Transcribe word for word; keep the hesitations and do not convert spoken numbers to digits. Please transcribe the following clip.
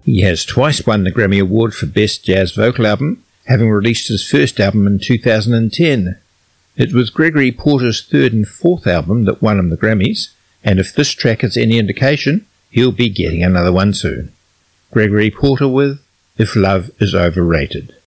He has twice won the Grammy Award for Best Jazz Vocal Album, having released his first album in two thousand ten. It was Gregory Porter's third and fourth album that won him the Grammys, and if this track is any indication, he'll be getting another one soon. Gregory Porter with If Love Is Overrated.